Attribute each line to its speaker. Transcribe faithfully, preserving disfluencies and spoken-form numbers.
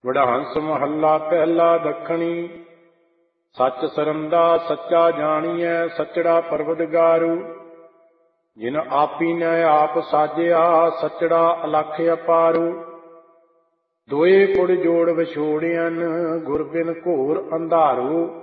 Speaker 1: ਵਡਹੰਸ ਮਹੱਲਾ ਪਹਿਲਾ ਦੱਖਣੀ। ਸੱਚ ਸਰੰਦਾ ਸੱਚਾ ਜਾਣੀਐ, ਸੱਚੜਾ ਪਰਵਦਗਾਰੂ। ਜਿਨ ਆਪੀ ਨੇ ਆਪ ਸਾਜਿਆ, ਸੱਚੜਾ ਅਲਖ ਅਪਾਰੂ। ਦੋਏ ਕੁੜ ਜੋੜ ਵਿਛੋੜਿਅਨ, ਗੁਰ ਬਿਨ ਘੋਰ ਅੰਧਾਰੂ।